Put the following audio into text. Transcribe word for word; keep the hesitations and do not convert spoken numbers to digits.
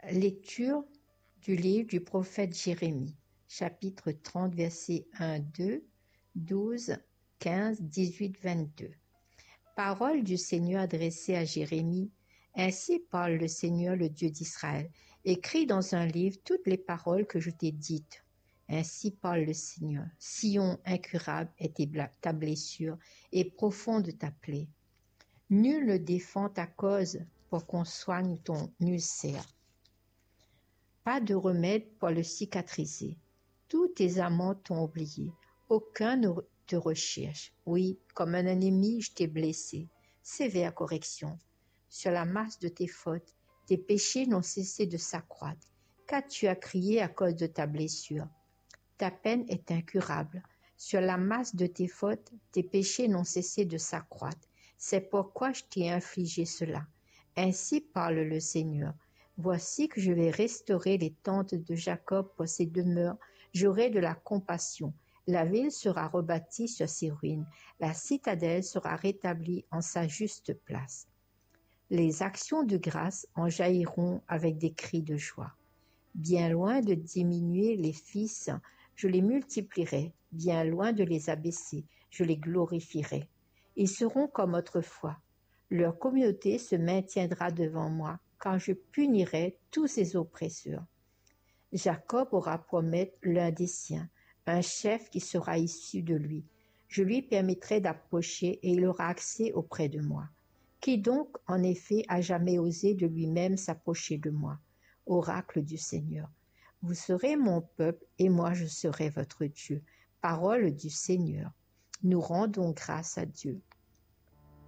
Lecture du livre du prophète Jérémie, chapitre trente, versets un, deux, douze, quinze, dix-huit, vingt-deux. Parole du Seigneur adressée à Jérémie. Ainsi parle le Seigneur, le Dieu d'Israël. Écris dans un livre toutes les paroles que je t'ai dites. Ainsi parle le Seigneur. Sion incurable est ta blessure et profonde ta plaie. Nul ne défend ta cause pour qu'on soigne ton ulcère. Pas de remède pour le cicatriser. Tous tes amants t'ont oublié. Aucun ne te recherche. Oui, comme un ennemi, je t'ai blessé. Sévère correction. Sur la masse de tes fautes, tes péchés n'ont cessé de s'accroître. Qu'as-tu à crier à cause de ta blessure? Ta peine est incurable. Sur la masse de tes fautes, tes péchés n'ont cessé de s'accroître. C'est pourquoi je t'ai infligé cela. Ainsi parle le Seigneur. Voici que je vais restaurer les tentes de Jacob pour ses demeures. J'aurai de la compassion. La ville sera rebâtie sur ses ruines. La citadelle sera rétablie en sa juste place. Les actions de grâce en jailliront avec des cris de joie. Bien loin de diminuer les fils, je les multiplierai. Bien loin de les abaisser, je les glorifierai. Ils seront comme autrefois. Leur communauté se maintiendra devant moi, quand je punirai tous ses oppresseurs. Jacob aura pour maître l'un des siens, un chef qui sera issu de lui. Je lui permettrai d'approcher et il aura accès auprès de moi. Qui donc, en effet, a jamais osé de lui-même s'approcher de moi? Oracle du Seigneur. Vous serez mon peuple et moi je serai votre Dieu. Parole du Seigneur. Nous rendons grâce à Dieu.